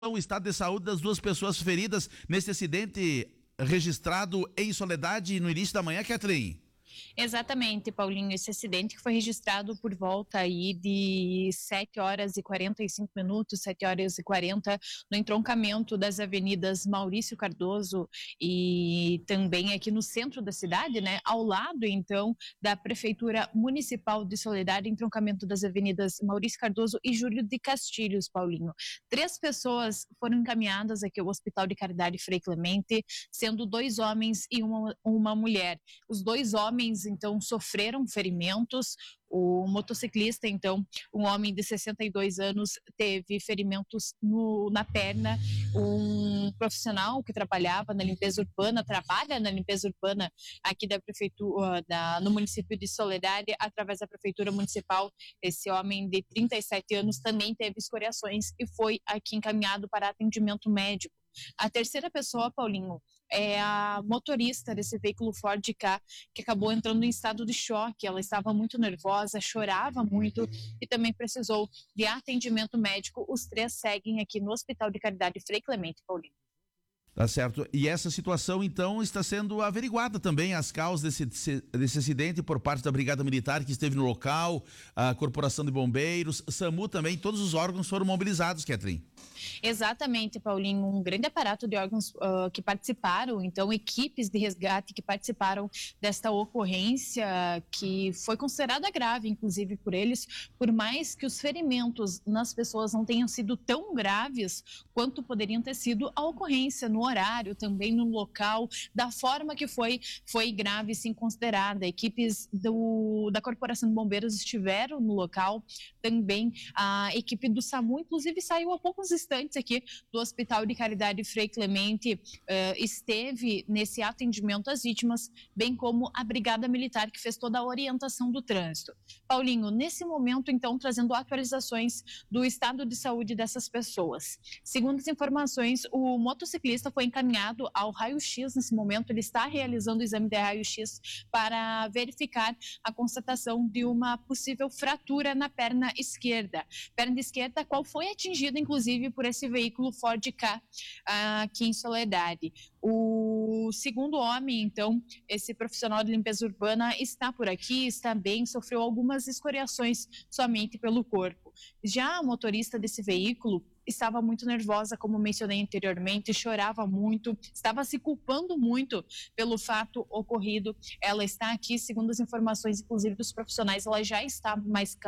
o estado de saúde das duas pessoas feridas nesse acidente registrado em Soledade no início da manhã, Kathleen? Exatamente, Paulinho, esse acidente que foi registrado por volta aí de 7h45, 7h40, no entroncamento das avenidas Maurício Cardoso e também aqui no centro da cidade, né, ao lado então da Prefeitura Municipal de Soledade, entroncamento das avenidas Maurício Cardoso e Júlio de Castilhos, Paulinho. 3 pessoas foram encaminhadas aqui ao Hospital de Caridade Frei Clemente, sendo 2 homens e uma mulher. Os 2 homens então sofreram ferimentos. O motociclista, então, um homem de 62 anos, teve ferimentos na perna. Um profissional que trabalha na limpeza urbana aqui da prefeitura, no município de Soledade, através da prefeitura municipal. Esse homem de 37 anos também teve escoriações e foi aqui encaminhado para atendimento médico. A terceira pessoa, Paulinho, é a motorista desse veículo Ford Ka, que acabou entrando em estado de choque. Ela estava muito nervosa, chorava muito e também precisou de atendimento médico. Os 3 seguem aqui no Hospital de Caridade Frei Clemente, Paulinho. Tá certo. E essa situação, então, está sendo averiguada também, as causas desse acidente por parte da Brigada Militar que esteve no local, a Corporação de Bombeiros, SAMU também, todos os órgãos foram mobilizados, Kathleen. Exatamente, Paulinho, um grande aparato de órgãos que participaram, então equipes de resgate que participaram desta ocorrência, que foi considerada grave, inclusive por eles, por mais que os ferimentos nas pessoas não tenham sido tão graves quanto poderiam ter sido a ocorrência no horário, também no local, da forma que foi grave sim considerada. Equipes da Corporação de Bombeiros estiveram no local, também a equipe do SAMU, inclusive saiu há poucos instantes aqui do Hospital de Caridade Frei Clemente, esteve nesse atendimento às vítimas, bem como a Brigada Militar que fez toda a orientação do trânsito. Paulinho, nesse momento então trazendo atualizações do estado de saúde dessas pessoas. Segundo as informações, o motociclista foi encaminhado ao raio-x. Nesse momento ele está realizando o exame de raio-x para verificar a constatação de uma possível fratura na perna esquerda. Perna esquerda, qual foi atingida inclusive por esse veículo Ford Ka aqui em Soledade. O segundo homem, então, esse profissional de limpeza urbana, está por aqui, está bem, sofreu algumas escoriações somente pelo corpo. Já a motorista desse veículo estava muito nervosa, como mencionei anteriormente, chorava muito, estava se culpando muito pelo fato ocorrido. Ela está aqui, segundo as informações, inclusive dos profissionais, ela já está mais calma.